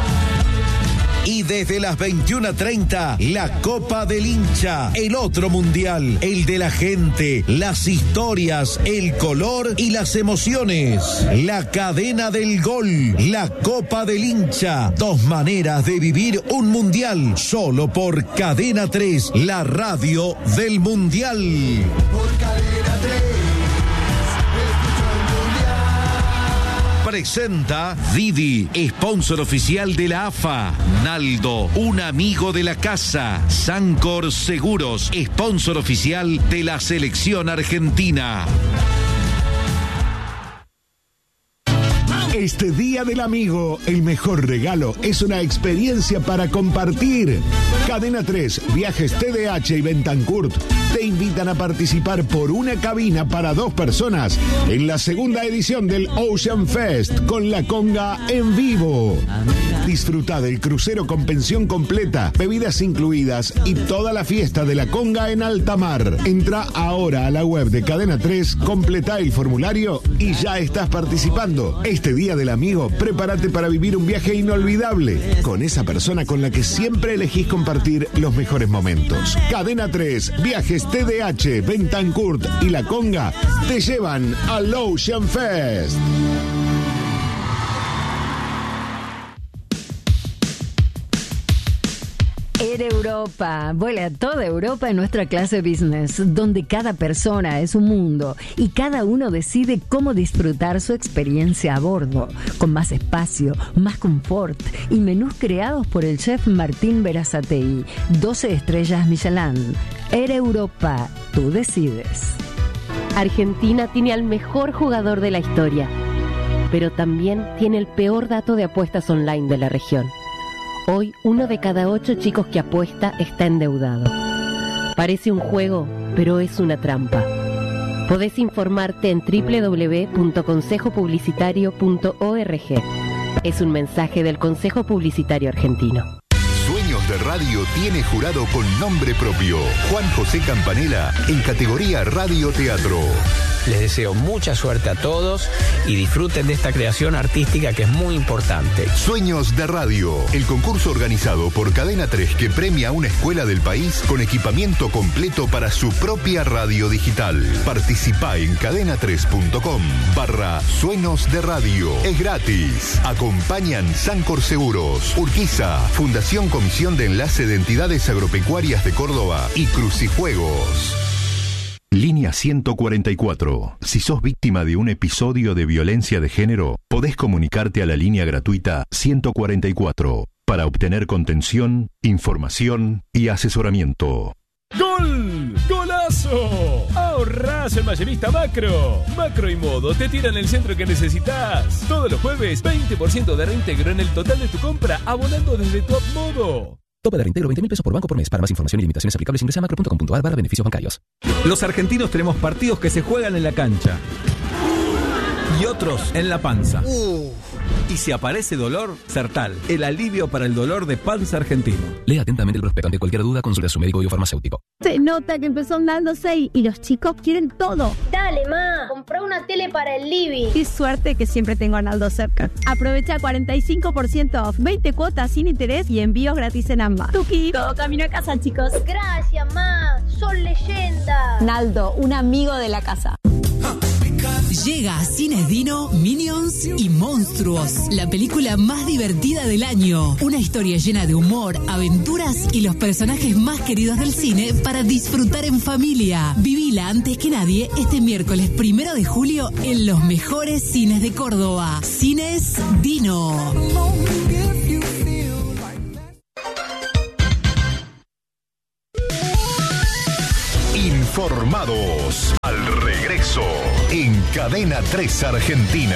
Y desde las veintiuna treinta, la Copa del Hincha, el otro mundial, el de la gente, las historias, el color y las emociones. La Cadena del Gol, la Copa del Hincha, dos maneras de vivir un mundial, solo por Cadena tres, la radio del mundial. Por Cadena tres. Presenta Didi, sponsor oficial de la A F A. Naldo, un amigo de la casa. Sancor Seguros, sponsor oficial de la selección argentina. Este Día del Amigo, el mejor regalo es una experiencia para compartir. Cadena tres, Viajes T D H y Bentancurt te invitan a participar por una cabina para dos personas en la segunda edición del Ocean Fest con La Conga en vivo. Disfruta del crucero con pensión completa, bebidas incluidas y toda la fiesta de La Conga en alta mar. Entra ahora a la web de Cadena tres, completa el formulario y ya estás participando. Este Día del Amigo, prepárate para vivir un viaje inolvidable con esa persona con la que siempre elegís compartir los mejores momentos. Cadena tres, Viajes T D H, Bentancurt y La Conga te llevan al Ocean Fest. Air Europa, vuela a toda Europa en nuestra clase business, donde cada persona es un mundo y cada uno decide cómo disfrutar su experiencia a bordo, con más espacio, más confort y menús creados por el chef Martín Berazategui, doce estrellas Michelin. Air Europa, tú decides. Argentina tiene al mejor jugador de la historia. pero también tiene el peor dato de apuestas online de la región. Hoy, uno de cada ocho chicos que apuesta está endeudado. Parece un juego, pero es una trampa. Podés informarte en doble u doble u doble u punto consejo publicitario punto org. Es un mensaje del Consejo Publicitario Argentino. Sueños de Radio tiene jurado con nombre propio. Juan José Campanella en categoría Radio Teatro. Les deseo mucha suerte a todos y disfruten de esta creación artística que es muy importante. Sueños de Radio, el concurso organizado por Cadena tres que premia a una escuela del país con equipamiento completo para su propia radio digital. Participa en cadena tres punto com barra Sueños de Radio. Es gratis. Acompañan Sancor Seguros, Urquiza, Fundación Comisión de Enlace de Entidades Agropecuarias de Córdoba y Crucijuegos. Línea ciento cuarenta y cuatro. Si sos víctima de un episodio de violencia de género, podés comunicarte a la línea gratuita ciento cuarenta y cuatro para obtener contención, información y asesoramiento. ¡Gol! ¡Golazo! ¡Ahorrás en Mayorista Macro! Macro y Modo te tiran el centro que necesitas. Todos los jueves, veinte por ciento de reintegro en el total de tu compra, abonando desde tu app Modo. Tope de reintegro veinte mil pesos por banco por mes. Para más información y limitaciones aplicables ingresa a macro punto com punto a r barra beneficios bancarios. Los argentinos tenemos partidos que se juegan en la cancha y otros en la panza. Uh. Y si aparece dolor, Sertal, el alivio para el dolor de panza argentino. Lea atentamente el prospecto. Ante cualquier duda, consulte a su médico o farmacéutico. Se nota que empezó andando seis y los chicos quieren todo. Dale, ma, comprá una tele para el living. Qué suerte que siempre tengo a Naldo cerca. Aprovecha cuarenta y cinco por ciento off, veinte cuotas sin interés y envíos gratis en ambas. Tuki, todo camino a casa, chicos. Gracias, ma, son leyendas. Naldo, un amigo de la casa. Llega a Cines Dino, Minions y Monstruos, la película más divertida del año. Una historia llena de humor, aventuras y los personajes más queridos del cine para disfrutar en familia. Vivila antes que nadie este miércoles primero de julio en los mejores cines de Córdoba. Cines Dino. Informados al regreso en Cadena tres Argentina.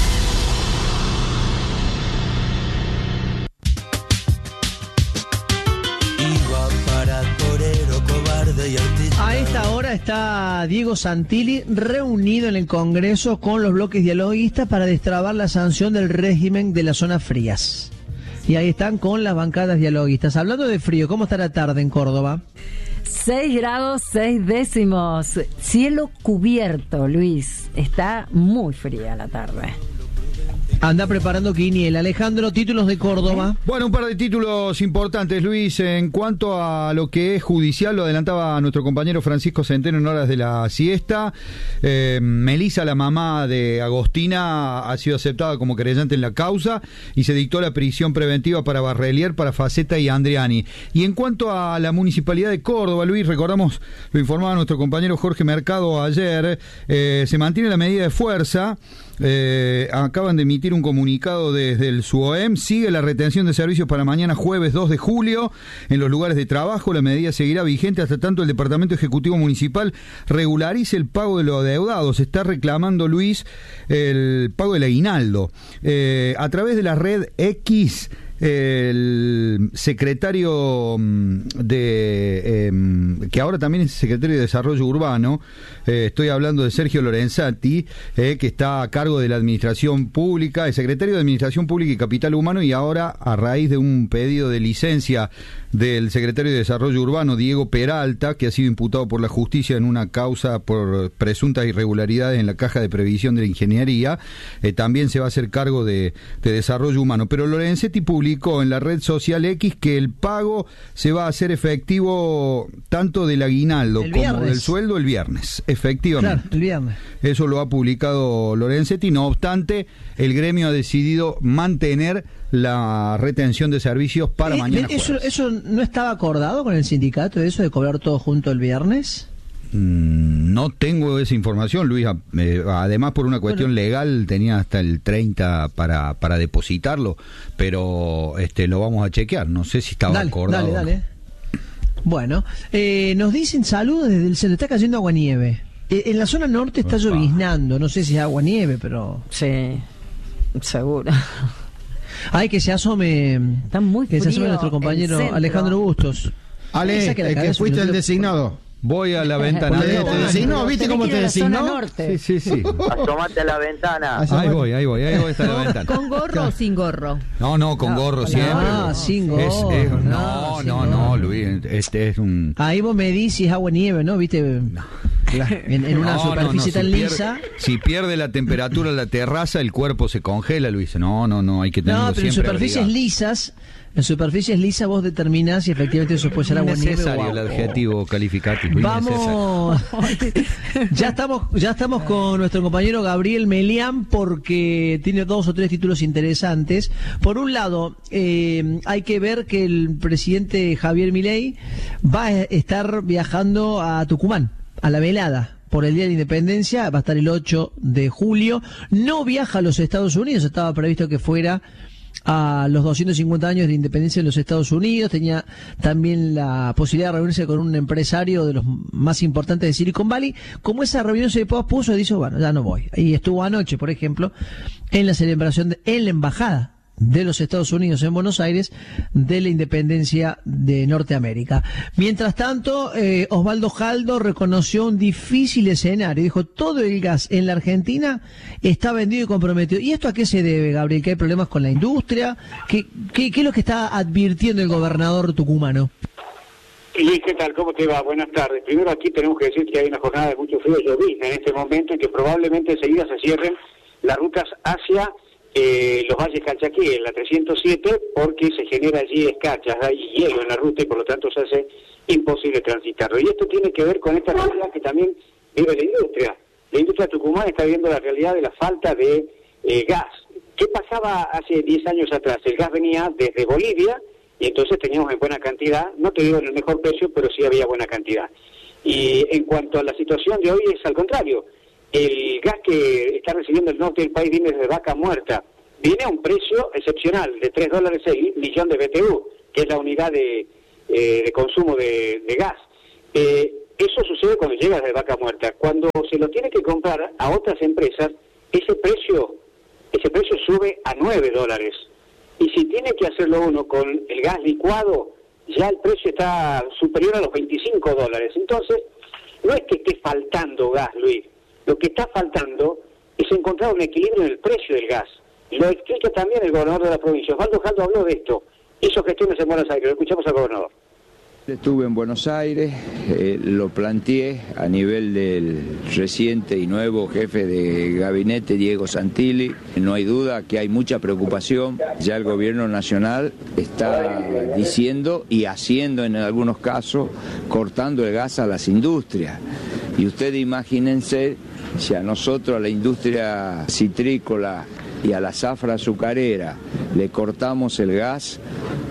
Iba para torero, cobarde y artista. A esta hora está Diego Santilli reunido en el Congreso con los bloques dialoguistas para destrabar la sanción del régimen de las zonas frías. Y ahí están con las bancadas dialoguistas. Hablando de frío, ¿cómo está la tarde en Córdoba? seis grados seis décimos, cielo cubierto, Luis, está muy fría la tarde. Anda preparando quiniela. Alejandro, títulos de Córdoba. Bueno, un par de títulos importantes, Luis. En cuanto a lo que es judicial, lo adelantaba nuestro compañero Francisco Centeno en horas de la siesta. Eh, Melisa, la mamá de Agostina, ha sido aceptada como querellante en la causa y se dictó la prisión preventiva para Barrelier, para Faceta y Andriani. Y en cuanto a la Municipalidad de Córdoba, Luis, recordamos, lo informaba nuestro compañero Jorge Mercado ayer, eh, se mantiene la medida de fuerza. Eh, acaban de emitir un comunicado desde el SUOEM. Sigue la retención de servicios para mañana jueves dos de julio en los lugares de trabajo. La medida seguirá vigente hasta tanto el Departamento Ejecutivo Municipal regularice el pago de los adeudados. Está reclamando, Luis, el pago del aguinaldo. Eh, a través de la red X, el secretario de eh, que ahora también es secretario de Desarrollo Urbano, eh, estoy hablando de Sergio Lorenzati, eh, que está a cargo de la Administración Pública, el secretario de Administración Pública y Capital Humano, y ahora a raíz de un pedido de licencia del secretario de Desarrollo Urbano, Diego Peralta, que ha sido imputado por la justicia en una causa por presuntas irregularidades en la Caja de Previsión de la Ingeniería, eh, también se va a hacer cargo de, de Desarrollo Humano. Pero Lorenzetti publicó en la red social X que el pago se va a hacer efectivo tanto del aguinaldo como del sueldo el viernes, efectivamente. Claro, el viernes. Eso lo ha publicado Lorenzetti. No obstante, el gremio ha decidido mantener la retención de servicios para eh, mañana eso, jueves. ¿Eso no estaba acordado con el sindicato, eso de cobrar todo junto el viernes? No tengo esa información, Luis. Además, por una cuestión bueno. legal, tenía hasta el treinta para, para depositarlo, pero este lo vamos a chequear. No sé si estaba dale, acordado. Dale, dale. Bueno, eh, nos dicen saludos desde el centro. Está cayendo agua-nieve. Eh, en la zona norte está lloviznando. No sé si es agua-nieve, pero... Sí. Seguro. Ay, que se asome. Está muy que se asome frío nuestro compañero el Alejandro Bustos. Ale, el que fuiste el designado. Voy a la ventana. ¿Te, te designó? ¿Viste cómo te designó? Sí, sí, sí. Asómate a la ventana. Ahí voy, ahí voy, ahí voy hasta la ventana. ¿Con gorro o sin gorro? No, no, con gorro siempre. Ah, sin gorro. Es, es, no, no, no, no, Luis, este es un... Ahí vos me dices agua nieve, ¿no? ¿Viste? No. En, en una no, superficie no, no, tan si lisa. Pierde, si pierde la temperatura en la terraza, el cuerpo se congela, Luis. No, no, no, hay que tenerlo No, pero en siempre superficies abrigado. lisas, en superficies lisas vos determinás si efectivamente eso puede ser agua nieve o Innecesario agua. el adjetivo calificativo. Vamos, ya estamos, ya estamos con nuestro compañero Gabriel Melián porque tiene dos o tres títulos interesantes. Por un lado, eh, hay que ver que el presidente Javier Milei va a estar viajando a Tucumán, a la velada por el Día de la Independencia, va a estar el ocho de julio, no viaja a los Estados Unidos, estaba previsto que fuera a los doscientos cincuenta años de independencia de los Estados Unidos, tenía también la posibilidad de reunirse con un empresario de los más importantes de Silicon Valley. Como esa reunión se pospuso, dice, bueno, ya no voy. Y estuvo anoche, por ejemplo, en la celebración de, en la embajada de los Estados Unidos en Buenos Aires de la independencia de Norteamérica. Mientras tanto, eh, Osvaldo Jaldo reconoció un difícil escenario. Dijo, todo el gas en la Argentina está vendido y comprometido. ¿Y esto a qué se debe, Gabriel? ¿Que hay problemas con la industria? ¿Qué, qué, qué es lo que está advirtiendo el gobernador tucumano? Luis, ¿qué tal? ¿Cómo te va? Buenas tardes. Primero aquí tenemos que decir que hay una jornada de mucho frío y llovizna en este momento y que probablemente enseguida se cierren las rutas hacia Eh, los valles Calchaquí, en la trescientos siete, porque se genera allí escarchas, hay hielo en la ruta y por lo tanto se hace imposible transitarlo. Y esto tiene que ver con esta realidad que también vive la industria. La industria tucumana está viendo la realidad de la falta de eh, gas. ¿Qué pasaba hace diez años atrás? El gas venía desde Bolivia y entonces teníamos en buena cantidad, no te digo en el mejor precio, pero sí había buena cantidad. Y en cuanto a la situación de hoy es al contrario. El gas que está recibiendo el norte del país viene desde Vaca Muerta. Viene a un precio excepcional de tres dólares el millón de B T U, que es la unidad de, eh, de consumo de, de gas. Eh, eso sucede cuando llega desde Vaca Muerta. Cuando se lo tiene que comprar a otras empresas, ese precio, ese precio sube a nueve dólares. Y si tiene que hacerlo uno con el gas licuado, ya el precio está superior a los veinticinco dólares. Entonces, no es que esté faltando gas, Luis. Lo que está faltando es encontrar un equilibrio en el precio del gas. Lo explica también el gobernador de la provincia. Osvaldo Jaldo habló de esto. Hizo gestiones en Buenos Aires. Lo escuchamos al gobernador. Estuve en Buenos Aires, eh, lo planteé a nivel del reciente y nuevo jefe de gabinete, Diego Santilli. No hay duda que hay mucha preocupación. Ya el gobierno nacional está diciendo y haciendo en algunos casos, cortando el gas a las industrias. Y ustedes imagínense si a nosotros, a la industria citrícola y a la zafra azucarera, le cortamos el gas.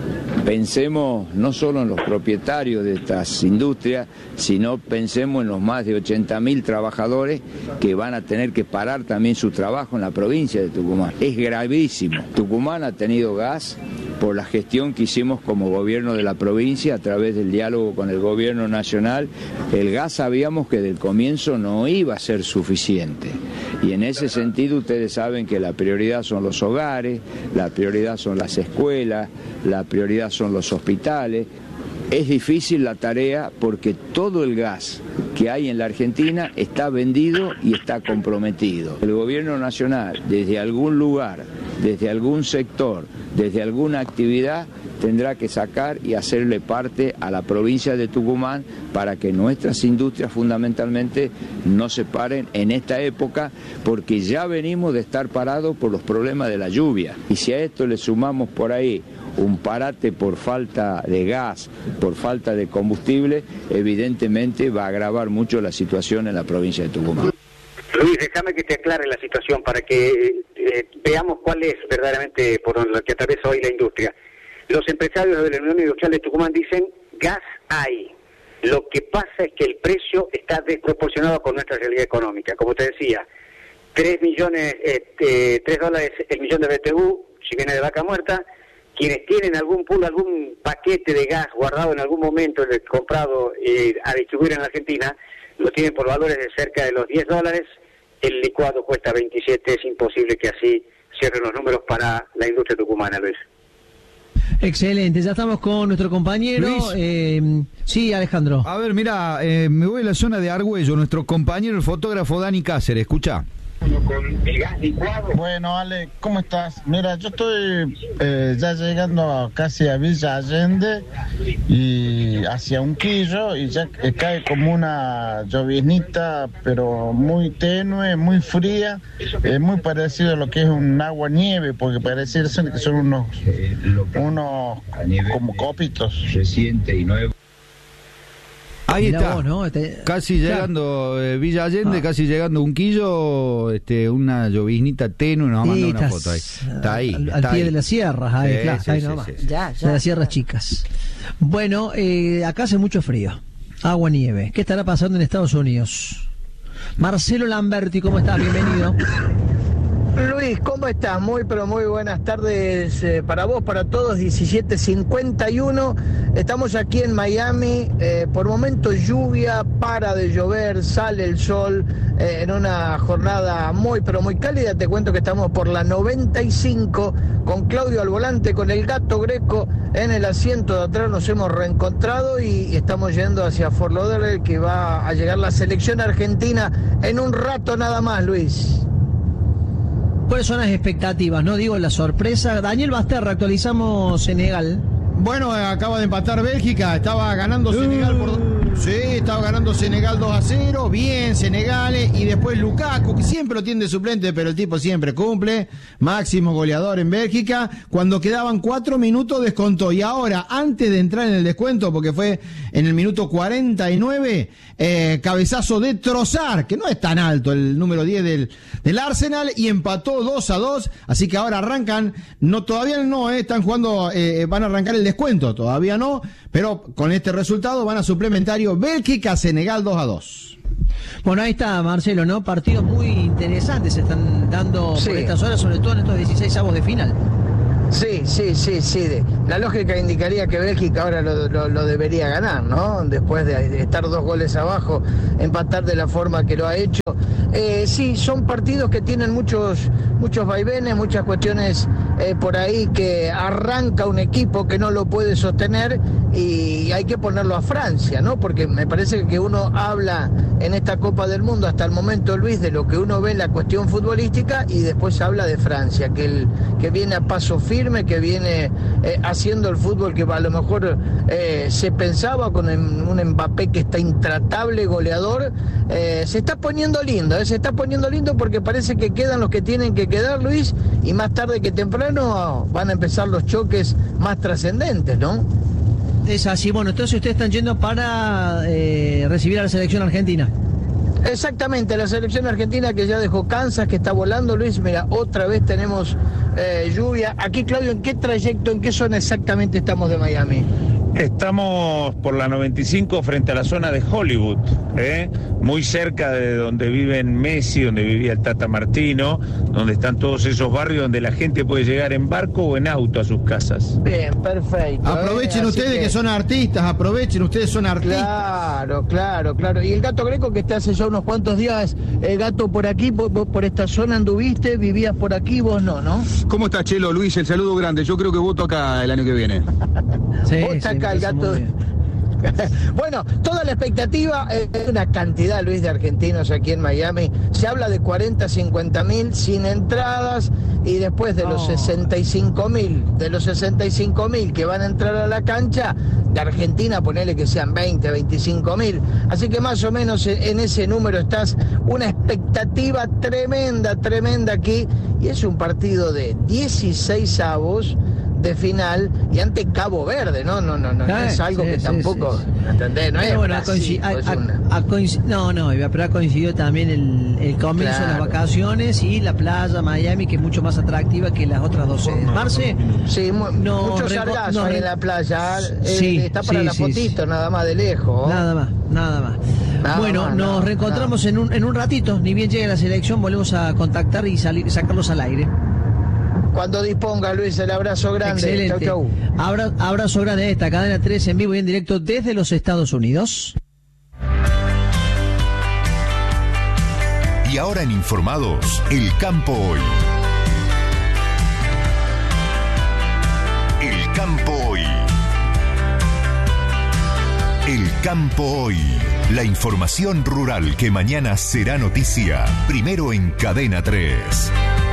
Pensemos no solo en los propietarios de estas industrias, sino pensemos en los más de ochenta mil trabajadores que van a tener que parar también su trabajo en la provincia de Tucumán. Es gravísimo. Tucumán ha tenido gas por la gestión que hicimos como gobierno de la provincia a través del diálogo con el gobierno nacional. El gas sabíamos que del comienzo no iba a ser suficiente. Y en ese sentido ustedes saben que la prioridad son los hogares, la prioridad son las escuelas, la prioridad son los hospitales. Es difícil la tarea porque todo el gas que hay en la Argentina está vendido y está comprometido. El gobierno nacional, desde algún lugar, desde algún sector, desde alguna actividad, tendrá que sacar y hacerle parte a la provincia de Tucumán para que nuestras industrias fundamentalmente no se paren en esta época, porque ya venimos de estar parados por los problemas de la lluvia. Y si a esto le sumamos por ahí un parate por falta de gas, por falta de combustible, evidentemente va a agravar mucho la situación en la provincia de Tucumán. Luis, déjame que te aclare la situación para que eh, veamos cuál es verdaderamente por lo que atraviesa hoy la industria. Los empresarios de la Unión Industrial de Tucumán dicen, gas hay. Lo que pasa es que el precio está desproporcionado con nuestra realidad económica. Como te decía, tres millones, eh, eh, tres dólares el millón de B T U, si viene de Vaca Muerta. Quienes tienen algún pool, algún paquete de gas guardado en algún momento, comprado eh, a distribuir en la Argentina, lo tienen por valores de cerca de los diez dólares. El licuado cuesta veintisiete, es imposible que así cierren los números para la industria tucumana, Luis. Excelente, ya estamos con nuestro compañero. Luis. Eh, sí, Alejandro. A ver, mira, eh, me voy a la zona de Argüello, nuestro compañero, el fotógrafo Dani Cáceres, escucha. Bueno, Ale, ¿cómo estás? Mira, yo estoy eh, ya llegando casi a Villa Allende y hacia Unquillo y ya eh, cae como una lloviznita, pero muy tenue, muy fría, eh, muy parecido a lo que es un agua nieve, porque parece que son unos, unos como copitos. Reciente y nuevo. Ahí Mirá está, vos, ¿no? Este- casi Claro. llegando eh, Villa Allende, Ah. casi llegando Unquillo, este, una lloviznita tenue, nos manda Sí, una estás foto ahí. Está ahí, Al, al está pie ahí. de las sierras, ahí, Sí, claro, sí, ahí sí, nomás. sí, sí. Ya, De ya. las sierras chicas. Bueno, eh, acá hace mucho frío. Agua, nieve. ¿Qué estará pasando en Estados Unidos? Marcelo Lamberti, ¿cómo estás? Bienvenido. Luis, ¿cómo estás? Muy, pero muy buenas tardes eh, para vos, para todos, diecisiete cincuenta y uno. Estamos aquí en Miami, eh, por momentos lluvia, para de llover, sale el sol, eh, en una jornada muy, pero muy cálida. Te cuento que estamos por la noventa y cinco, con Claudio al volante, con el Gato Greco en el asiento de atrás. Nos hemos reencontrado y, y estamos yendo hacia Fort Lauderdale, que va a llegar la selección argentina en un rato nada más, Luis. ¿Cuáles son las expectativas? No digo la sorpresa. Daniel Basterra, actualizamos Senegal. Bueno, eh, acaba de empatar Bélgica, estaba ganando Senegal por... Sí, estaba ganando Senegal dos a cero, bien Senegal, eh, y después Lukaku, que siempre lo tiene de suplente, pero el tipo siempre cumple, máximo goleador en Bélgica, cuando quedaban cuatro minutos descontó, y ahora, antes de entrar en el descuento, porque fue en el minuto cuarenta y nueve, eh, cabezazo de Trossard, que no es tan alto, el número diez del, del Arsenal, y empató dos a dos, así que ahora arrancan, no todavía no, eh, están jugando, eh, van a arrancar el descuento, todavía no, pero con este resultado van a suplementario Bélgica, Senegal dos a dos. Bueno, ahí está, Marcelo, ¿no? Partidos muy interesantes se están dando Sí. por estas horas, sobre todo en estos dieciséis avos de final. Sí, sí, sí, sí. De- la lógica indicaría que Bélgica ahora lo, lo- lo debería ganar, ¿no? Después de, de estar dos goles abajo, empatar de la forma que lo ha hecho. Eh, sí, son partidos que tienen muchos, muchos vaivenes, muchas cuestiones eh, por ahí que arranca un equipo que no lo puede sostener y hay que ponerlo a Francia, ¿no? Porque me parece que uno habla en esta Copa del Mundo hasta el momento, Luis, de lo que uno ve en la cuestión futbolística y después habla de Francia, que, el, que viene a paso firme, que viene eh, haciendo el fútbol que a lo mejor eh, se pensaba con un Mbappé que está intratable, goleador. Eh, se está poniendo lindo, eh, se está poniendo lindo porque parece que quedan los que tienen que quedar, Luis, y más tarde que temprano van a empezar los choques más trascendentes, ¿no? Es así, bueno, entonces ustedes están yendo para eh, recibir a la selección argentina. Exactamente, la selección argentina que ya dejó Kansas, que está volando, Luis. Mira, otra vez tenemos eh, lluvia. Aquí, Claudio, ¿en qué trayecto, en qué zona exactamente estamos de Miami? Estamos por la noventa y cinco frente a la zona de Hollywood, ¿eh? Muy cerca de donde viven Messi, donde vivía el Tata Martino, donde están todos esos barrios donde la gente puede llegar en barco o en auto a sus casas. Bien, perfecto. Aprovechen eh, así ustedes que... son artistas, aprovechen, ustedes son artistas. Claro, claro, claro. Y el Gato Greco, que está hace ya unos cuantos días, el Gato por aquí, vos, vos por esta zona anduviste, vivías por aquí, vos no, ¿no? ¿Cómo estás, Chelo? Luis, el saludo grande. Yo creo que voto acá el año que viene. Sí, Vos está acá el Gato. Bueno, toda la expectativa es eh, una cantidad, Luis, de argentinos aquí en Miami. Se habla de cuarenta, cincuenta mil sin entradas y después de los sesenta y cinco mil, de los sesenta y cinco mil que van a entrar a la cancha, de Argentina ponele que sean veinte, veinticinco mil. Así que más o menos en ese número estás, una expectativa tremenda, tremenda aquí. Y es un partido de dieciséis avos de final y ante Cabo Verde, ¿no? No, no, no, no es algo sí, que sí, tampoco, sí, ¿entendés? No Pero es bueno, ha Brasil, coinci- ha- pues ha- una- ha coinci- no, no, pero ha coincidido también el, el comienzo de las Claro. vacaciones y la playa Miami, que es mucho más atractiva que las otras dos sedes. Marce, Sí, mu- no, mucho reco- sargazo no, ahí re- en la playa. eh, Sí, está para sí, la sí, fotito, nada más de lejos. Nada más, nada más. Nada bueno, más, nos nada, reencontramos en un, en un ratito, ni bien llegue la selección, volvemos a contactar y salir, sacarlos al aire. Cuando disponga, Luis, el abrazo grande. Excelente. Chau, chau. Abra- abrazo grande de esta cadena tres en vivo y en directo desde los Estados Unidos. Y ahora en Informados, el campo hoy. Campo Hoy. El Campo Hoy. La información rural que mañana será noticia. Primero en Cadena tres.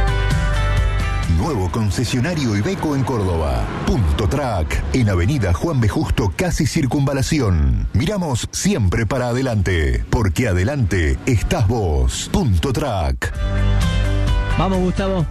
Nuevo concesionario Iveco en Córdoba. Punto Track, en Avenida Juan B. Justo, casi Circunvalación. Miramos siempre para adelante, porque adelante estás vos. Punto Track. Vamos, Gustavo.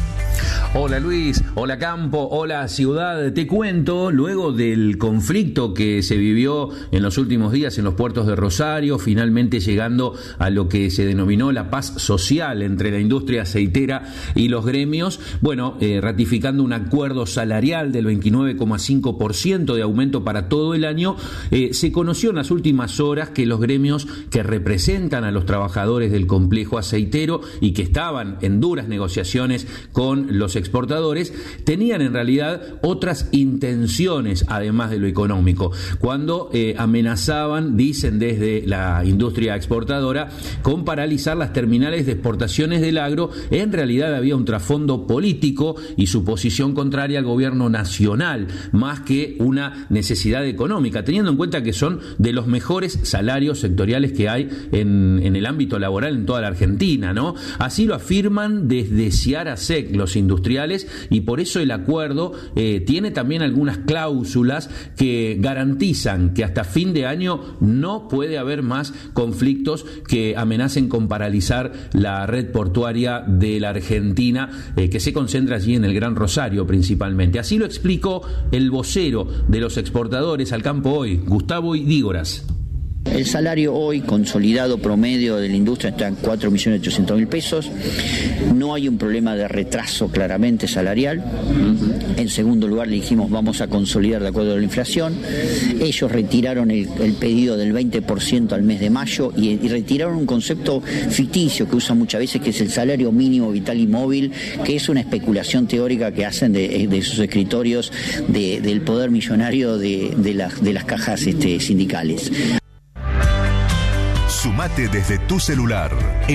Hola Luis, hola Campo, hola Ciudad. Te cuento, luego del conflicto que se vivió en los últimos días en los puertos de Rosario, finalmente llegando a lo que se denominó la paz social entre la industria aceitera y los gremios, bueno, eh, ratificando un acuerdo salarial del veintinueve coma cinco por ciento de aumento para todo el año, eh, se conoció en las últimas horas que los gremios que representan a los trabajadores del complejo aceitero y que estaban en duras negociaciones con los exportadores, tenían en realidad otras intenciones además de lo económico, cuando eh, amenazaban, dicen desde la industria exportadora, con paralizar las terminales de exportaciones del agro. En realidad había un trasfondo político y su posición contraria al gobierno nacional, más que una necesidad económica, teniendo en cuenta que son de los mejores salarios sectoriales que hay en, en el ámbito laboral en toda la Argentina, ¿no? Así lo afirman desde Ciarasec los industriales, y por eso el acuerdo eh, tiene también algunas cláusulas que garantizan que hasta fin de año no puede haber más conflictos que amenacen con paralizar la red portuaria de la Argentina, eh, que se concentra allí en el Gran Rosario principalmente. Así lo explicó el vocero de los exportadores al Campo Hoy, Gustavo Dígoras. El salario hoy consolidado promedio de la industria está en cuatro millones ochocientos mil pesos. No hay un problema de retraso claramente salarial. En segundo lugar, le dijimos vamos a consolidar de acuerdo a la inflación. Ellos retiraron el, el pedido del veinte por ciento al mes de mayo y, y retiraron un concepto ficticio que usan muchas veces, que es el salario mínimo vital y móvil, que es una especulación teórica que hacen de, de sus escritorios de, del poder millonario de, de, las, de las cajas este, sindicales. Sumate desde tu celular.